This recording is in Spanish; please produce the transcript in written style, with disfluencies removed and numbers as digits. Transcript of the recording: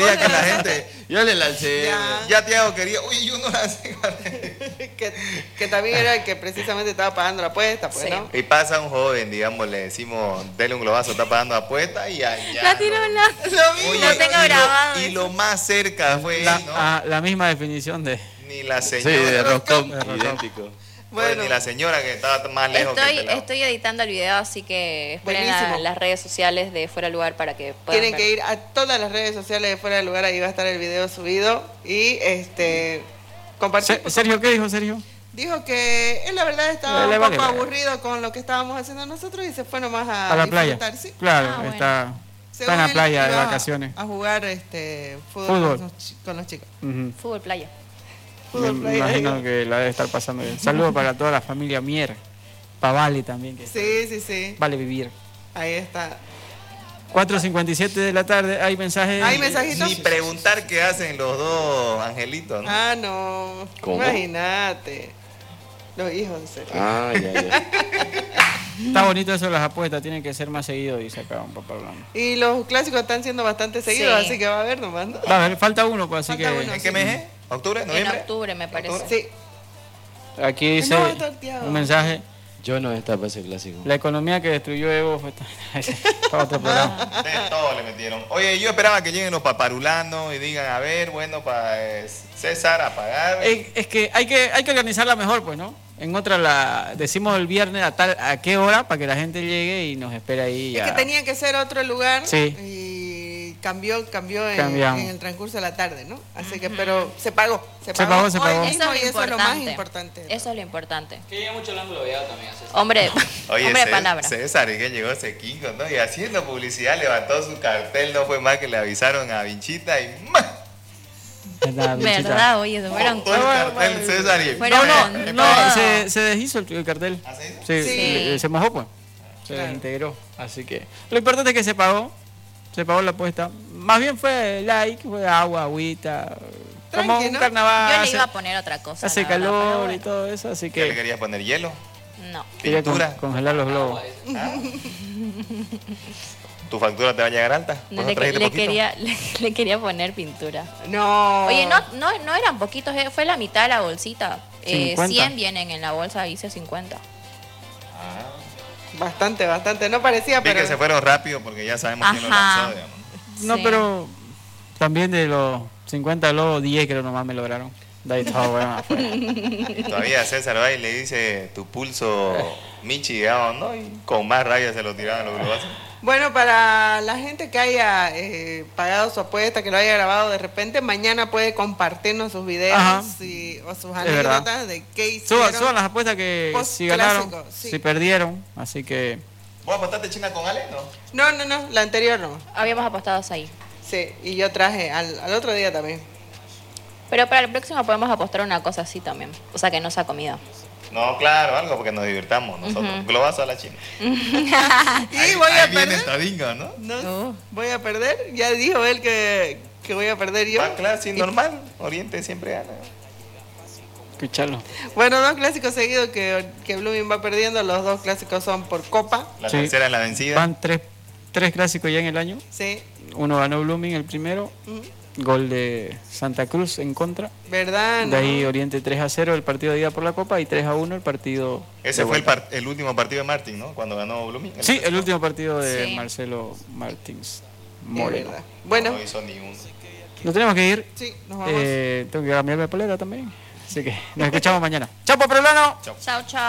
quería que la gente... Yo le lancé. Ya Tiago quería... Uy, yo no lancé. que también era el que precisamente estaba pagando la apuesta, pues, Sí. ¿no? Y pasa un joven, digamos, le decimos, dele un globazo, está pagando apuesta y allá. La tiró la. Oye, Lo tengo grabado. Y lo más cerca fue él, ¿no? La misma definición de... Ni la Sí, señora. de Roscom. Idéntico. Bueno. Ni la señora que estaba más lejos que el pelado. Estoy editando el video, así que esperen Buenísimo. las redes sociales de Fuera de Lugar para que puedan Tienen ver. que ir a todas las redes sociales de Fuera del Lugar, ahí va a estar el video subido. Y compartir. Sergio, ¿qué dijo Sergio? Dijo que él la verdad estaba Le un vale poco verga. aburrido con lo que estábamos haciendo nosotros y se fue nomás A la playa. disfrutar, ¿sí? Claro, Ah, bueno. está Según en la él, playa de iba vacaciones. a jugar fútbol. Fútbol. Con los chicos. Ujú. Fútbol playa. Fútbol Me playa. imagino que la debe estar pasando bien. Saludos para toda la familia Mier. Para Vale también. Que Sí. Vale vivir. Ahí está. 4:57 de la tarde. Hay mensajes. ¿Hay mensajitos? Ni preguntar qué hacen los dos angelitos, ¿no? Ah, no. ¿Cómo? Imagínate. Los hijos de Sergio. Ah, ya. Está bonito eso de las apuestas. Tienen que ser más seguido y se acaba un papá hablando. Y los clásicos están siendo bastante seguidos, Sí. así que va a haber nomás, ¿no? Va a ver, falta uno, pues así Falta que. uno. ¿En qué mes es? ¿Octubre? En ¿Noviembre? octubre, me parece. ¿Octubre? Sí. Aquí dice No, torteado. un mensaje. Yo no estaba para ese clásico. La economía que destruyó Evo fue para otro programa. De todo le metieron. Oye, yo esperaba que lleguen los paparulanos y digan, a ver, bueno, para César a pagar. Es que hay que organizarla mejor, pues, ¿no? En otra la decimos el viernes a qué hora para que la gente llegue y nos espere ahí. Es que tenía que ser otro lugar Sí. y cambió Cambiamos. en el transcurso de la tarde, ¿no? Así que, pero se pagó. Se pagó. Hoy Eso mismo y es eso lo es lo más importante. importante. Eso es lo importante. Que llega mucho el ángulo veado también. Hombre, Oye, hombre de palabra. César, y que llegó ese Kiko, ¿no? Y haciendo publicidad levantó su cartel, no fue más que le avisaron a Vinchita y ¡más! ¿Verdad? Oye, se fueron Botó el cartel César y Fueron con todo. Se deshizo el cartel. ¿Ah, sí? Sí. Se mojó, pues. Se Claro. desintegró. Así que lo importante es que se pagó. Se pagó la apuesta. Más bien fue like, fue agua, agüita. Como Tranqui, un ¿no? carnaval. Yo le hace- iba a poner otra cosa. Hace la verdad, calor pero y bueno. todo eso, así ¿Qué le que querías poner hielo? No. quería ¿Pintura? congelar los globos. ¿Tu factura te va a llegar alta? No, ¿Vos le, trajiste le poquito? quería, le quería poner pintura. No. Oye, no eran poquitos, fue la mitad de la bolsita. 50. 100 vienen en la bolsa, hice 50. Bastante. No parecía, Vi pero... que se fueron rápido porque ya sabemos quién lo Ajá. lanzó, digamos. No, Sí. pero también de los 50 globos, 10 creo nomás me lograron. De ahí estaba bueno afuera. Y todavía César va y le dice tu pulso Michi, digamos, ¿no? Y con más rabia se lo tiraban los globazos. Bueno, para la gente que haya pagado su apuesta, que lo haya grabado de repente, mañana puede compartirnos sus videos Ajá. o sus verdad. anécdotas de qué hicieron. Suban las apuestas que Post si ganaron, clásico, sí. si perdieron. Así que ¿Vos apostaste China con Ale, no? No, la anterior no. Habíamos apostado ahí. Sí, y yo traje al otro día también. Pero para el próximo podemos apostar una cosa así también. O sea, que no sea comida. No, claro, algo porque nos divirtamos nosotros. Globazo a la China. Y voy a Ahí viene perder. esta vinga, ¿no? No, voy a perder. Ya dijo él que voy a perder yo. Ah, claro, sí, Y- normal. Oriente siempre gana. escucharlo. Bueno, 2 clásicos seguidos que Blooming va perdiendo. Los 2 clásicos son por Copa. La Sí. tercera es la vencida. Van tres clásicos ya en el año. Sí. Uno ganó Blooming el primero. Ujú. Gol de Santa Cruz en contra. ¿Verdad? De ahí no? Oriente 3-0 el partido de ida por la Copa y 3-1 el partido. Ese de fue vuelta. el último partido de Martín, ¿no? Cuando ganó Blooming. Sí, el último partido de Sí. Marcelo Martins Es Moreno. verdad. Bueno, No hizo ni uno. Nos tenemos que ir. sí, nos vamos. Tengo que cambiarme de polera también. Así que nos escuchamos mañana. ¡Chao, Poprolano! Chao, chao.